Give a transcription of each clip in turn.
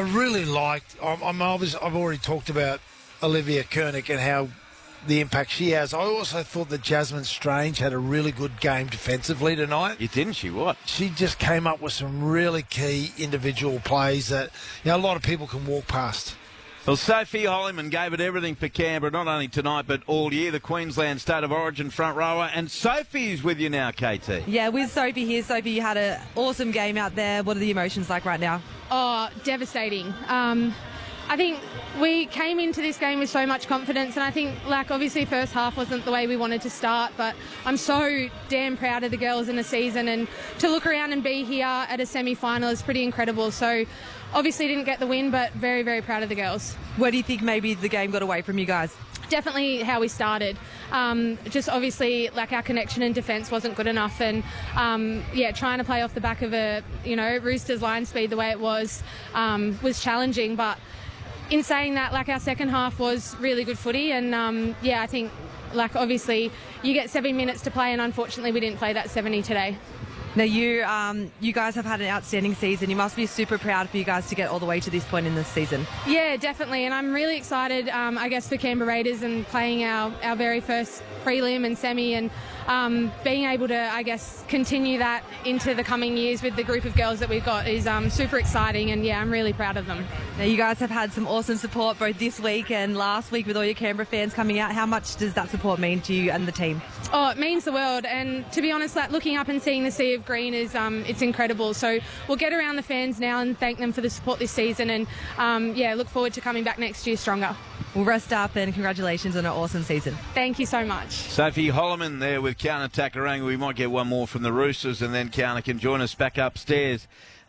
really liked. I've already talked about Olivia Koenig and how the impact she has. I also thought that Jasmine Strange had a really good game defensively tonight. You didn't she? What? She just came up with some really key individual plays that a lot of people can walk past. Well, Sophie Holliman gave it everything for Canberra, not only tonight but all year, the Queensland State of Origin front rower. And Sophie's with you now, KT. Yeah, with Sophie here. Sophie, you had an awesome game out there. What are the emotions like right now? Oh, devastating. I think we came into this game with so much confidence, and I think, obviously first half wasn't the way we wanted to start, but I'm so damn proud of the girls in the season, and to look around and be here at a semi-final is pretty incredible. So obviously didn't get the win, but very, very proud of the girls. Where do you think maybe the game got away from you guys? Definitely how we started. Just obviously our connection and defence wasn't good enough, and trying to play off the back of a Roosters line speed the way it was challenging. But in saying that, our second half was really good footy, and I think obviously you get 7 minutes to play, and unfortunately we didn't play that 70 today. Now you guys have had an outstanding season. You must be super proud for you guys to get all the way to this point in this season. Yeah, definitely, and I'm really excited, for Canberra Raiders and playing our very first prelim and semi, and being able to, continue that into the coming years with the group of girls that we've got is super exciting, and I'm really proud of them. Now you guys have had some awesome support both this week and last week with all your Canberra fans coming out. How much does that support mean to you and the team? Oh, it means the world, and to be honest, looking up and seeing the sea of green is it's incredible. So we'll get around the fans now and thank them for the support this season, and look forward to coming back next year stronger. Well, rest up and congratulations on an awesome season. Thank you so much. Sophie Holliman there with Kiana Takaranga. We might get one more from the Roosters, and then Kiana can join us back upstairs.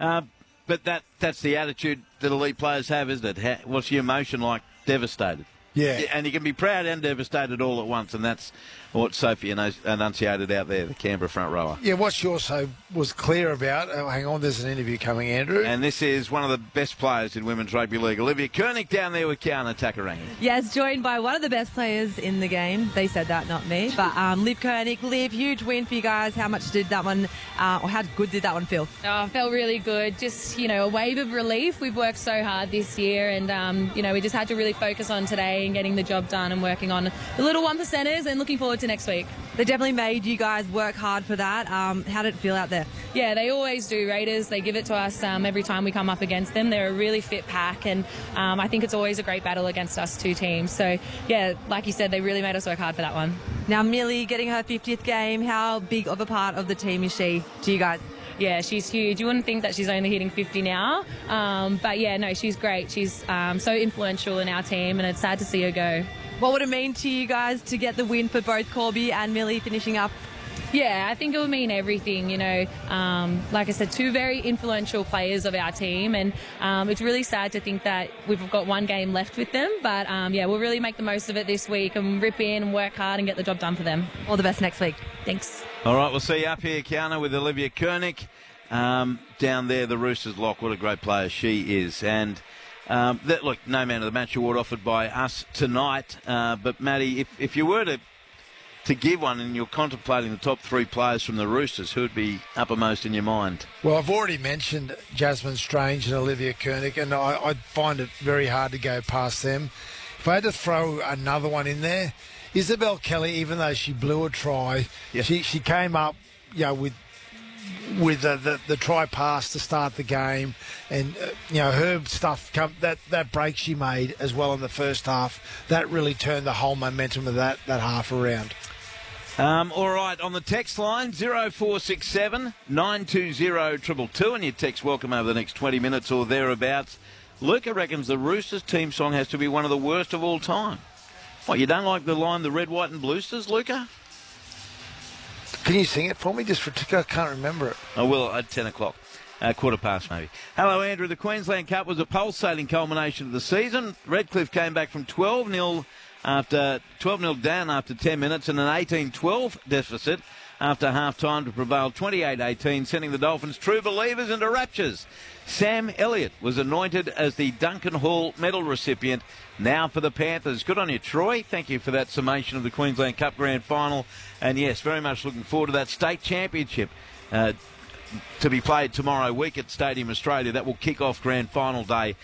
But that's the attitude that elite players have, isn't it? What's your emotion like? Devastated. Yeah. And you can be proud and devastated all at once, and that's what Sophie enunciated out there, the Canberra front rower. Yeah, what she also was clear about, hang on, there's an interview coming, Andrew. And this is one of the best players in Women's Rugby League, Olivia Koenig, down there with Kiana Takaranga. Yes, joined by one of the best players in the game. They said that, not me. But Liv Koenig, Liv, huge win for you guys. How much did that one, or how good did that one feel? Oh, it felt really good. Just, a wave of relief. We've worked so hard this year, and, we just had to really focus on today and getting the job done and working on the little 1%ers and looking forward to next week. They definitely made you guys work hard for that. How did it feel out there? Yeah, they always do, Raiders. They give it to us every time we come up against them. They're a really fit pack, and I think it's always a great battle against us two teams. So, yeah, like you said, they really made us work hard for that one. Now, Millie getting her 50th game, how big of a part of the team is she to you guys? Yeah, she's huge. You wouldn't think that she's only hitting 50 now. But, yeah, no, she's great. She's so influential in our team, and it's sad to see her go. What would it mean to you guys to get the win for both Corby and Millie finishing up? Yeah, I think it would mean everything, like I said, two very influential players of our team, and it's really sad to think that we've got one game left with them, but we'll really make the most of it this week and rip in and work hard and get the job done for them. All the best next week. Thanks. All right, we'll see you up here, Kiana, with Olivia Koenig. Down there, the Roosters lock. What a great player she is. And look, no man of the match award offered by us tonight. But, Maddie, if you were to give one and you're contemplating the top three players from the Roosters, who would be uppermost in your mind? Well, I've already mentioned Jasmine Strange and Olivia Koenig, and I find it very hard to go past them. If I had to throw another one in there, Isabel Kelly, even though she blew a try, yeah, she came up with the try pass to start the game, and her stuff that break she made as well in the first half, that really turned the whole momentum of that half around. All right, on the text line 0467 920 222, and your text welcome over the next 20 minutes or thereabouts. Luca reckons the Roosters team song has to be one of the worst of all time. What, you don't like the line the red, white and bluesters, Luca? Can you sing it for me just for a tick? I can't remember it. I will at 10 o'clock. Quarter past maybe. Hello, Andrew. The Queensland Cup was a pulsating culmination of the season. Redcliffe came back from 12-0 down after 10 minutes and an 18-12 deficit after half-time to prevail 28-18, sending the Dolphins true believers into raptures. Sam Elliott was anointed as the Duncan Hall medal recipient. Now for the Panthers. Good on you, Troy. Thank you for that summation of the Queensland Cup Grand Final. And yes, very much looking forward to that state championship to be played tomorrow week at Stadium Australia. That will kick off Grand Final Day